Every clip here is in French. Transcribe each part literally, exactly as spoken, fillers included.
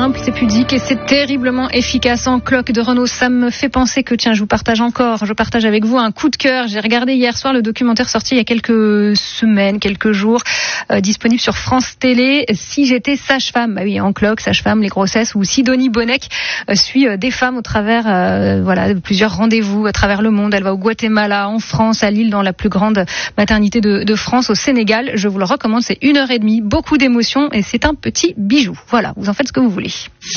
simple, c'est pudique et c'est terriblement efficace. En cloque de Renault, ça me fait penser que, tiens, je vous partage encore, je partage avec vous un coup de cœur. J'ai regardé hier soir le documentaire sorti il y a quelques semaines, quelques jours, euh, disponible sur France Télé. Si j'étais sage-femme, bah oui, en cloque, sage-femme, les grossesses, où Sidonie Bonnec euh, suit euh, des femmes au travers, euh, voilà, de plusieurs rendez-vous à travers le monde. Elle va au Guatemala, en France, à Lille, dans la plus grande maternité de, de France, au Sénégal. Je vous le recommande, c'est une heure et demie, beaucoup d'émotions et c'est un petit bijou. Voilà, vous en faites ce que vous voulez.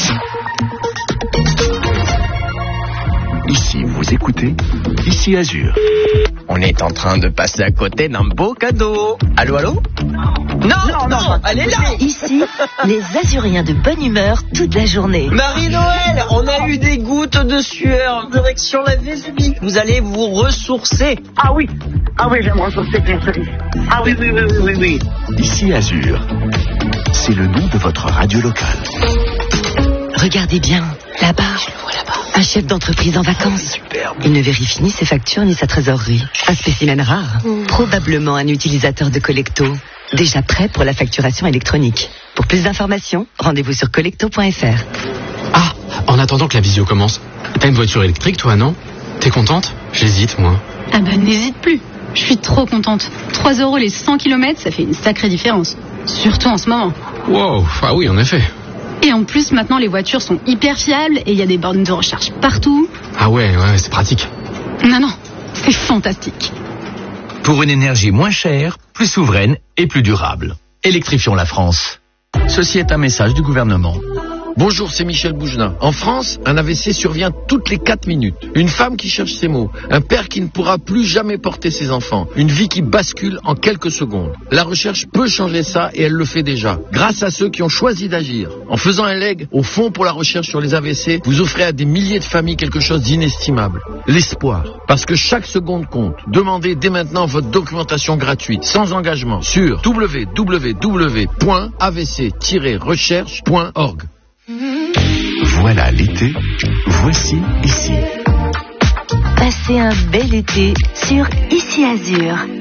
Ici, vous écoutez Ici Azur. On est en train de passer à côté d'un beau cadeau. Allô, allô ? Non, non, non, elle est là. Ici, les Azuriens de bonne humeur toute la journée. Marie-Noël, on a eu des gouttes de sueur direction la Vésubie. Vous allez vous ressourcer. Ah oui, ah oui, je vais me ressourcer, bien sûr. Ah oui, oui, oui, oui, oui, oui. Ici Azur, c'est le nom de votre radio locale. Regardez bien, là-bas, un chef d'entreprise en vacances. Superbe. Il ne vérifie ni ses factures ni sa trésorerie. Un spécimen rare. Mmh. Probablement un utilisateur de Collecto. Déjà prêt pour la facturation électronique. Pour plus d'informations, rendez-vous sur collecto point f r. Ah, en attendant que la visio commence, t'as une voiture électrique toi, non ? T'es contente ? J'hésite, moi. Ah ben n'hésite plus. Je suis trop contente. trois euros les cent kilomètres, ça fait une sacrée différence. Surtout en ce moment. Wow, ah oui, en effet. Et en plus, maintenant, les voitures sont hyper fiables et il y a des bornes de recharge partout. Ah ouais, ouais, c'est pratique. Non, non, c'est fantastique. Pour une énergie moins chère, plus souveraine et plus durable. Électrifions la France. Ceci est un message du gouvernement. Bonjour, c'est Michel Bougelin. En France, un A V C survient toutes les quatre minutes. Une femme qui cherche ses mots. Un père qui ne pourra plus jamais porter ses enfants. Une vie qui bascule en quelques secondes. La recherche peut changer ça et elle le fait déjà. Grâce à ceux qui ont choisi d'agir. En faisant un leg au Fonds pour la recherche sur les A V C, vous offrez à des milliers de familles quelque chose d'inestimable. L'espoir. Parce que chaque seconde compte. Demandez dès maintenant votre documentation gratuite, sans engagement, sur w w w point a v c tiret recherche point org. Voilà l'été, voici Ici. Passez un bel été sur Ici Azur.